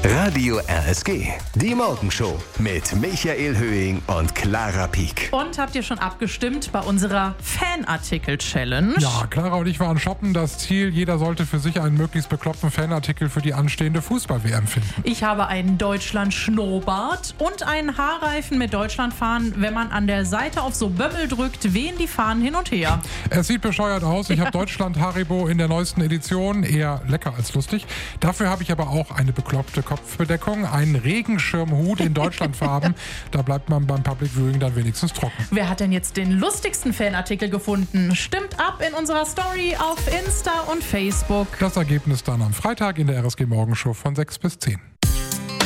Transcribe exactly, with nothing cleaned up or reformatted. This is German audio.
Radio R S G, die Morgenshow mit Michael Höhing und Clara Pieck. Und habt ihr schon abgestimmt bei unserer Fanartikel-Challenge? Ja, Clara und ich waren shoppen. Das Ziel, jeder sollte für sich einen möglichst bekloppten Fanartikel für die anstehende Fußball-W M finden. Ich habe einen Deutschland-Schnurrbart und einen Haarreifen mit Deutschlandfahnen. Wenn man an der Seite auf so Bömmel drückt, wehen die Fahnen hin und her. Es sieht bescheuert aus. Ich habe Deutschland Haribo in der neuesten Edition. Eher lecker als lustig. Dafür habe ich aber auch eine bekloppte Kopfbedeckung, einen Regenschirmhut in Deutschlandfarben. Da bleibt man beim Public Viewing dann wenigstens trocken. Wer hat denn jetzt den lustigsten Fanartikel gefunden? Stimmt ab in unserer Story auf Insta und Facebook. Das Ergebnis dann am Freitag in der R S G Morgenshow von sechs bis zehn.